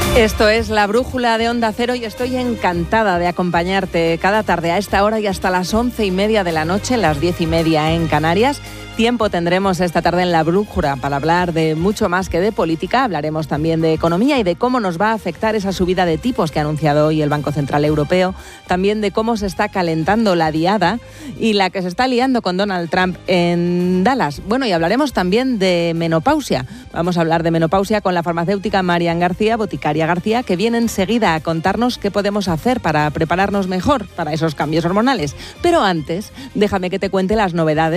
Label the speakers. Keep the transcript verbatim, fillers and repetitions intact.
Speaker 1: Esto es La Brújula de Onda Cero y estoy encantada de acompañarte cada tarde a esta hora y hasta las once y media de la noche, las diez y media en Canarias. Tiempo tendremos esta tarde en La Brújula para hablar de mucho más que de política. Hablaremos también de economía y de cómo nos va a afectar esa subida de tipos que ha anunciado hoy el Banco Central Europeo. También de cómo se está calentando la diada y la que se está liando con Donald Trump en Dallas. Bueno, y hablaremos también de menopausia. Vamos a hablar de menopausia con la farmacéutica Marian García, boticaria García, que viene enseguida a contarnos qué podemos hacer para prepararnos mejor para esos cambios hormonales. Pero antes, déjame que te cuente las novedades